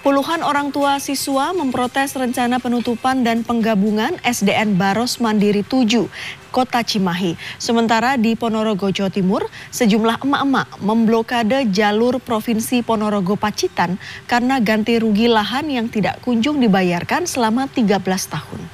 Puluhan orang tua siswa memprotes rencana penutupan dan penggabungan SDN Baros Mandiri 7, Kota Cimahi. Sementara di Ponorogo, Jawa Timur, sejumlah emak-emak memblokade jalur Provinsi Ponorogo Pacitan karena ganti rugi lahan yang tidak kunjung dibayarkan selama 13 tahun.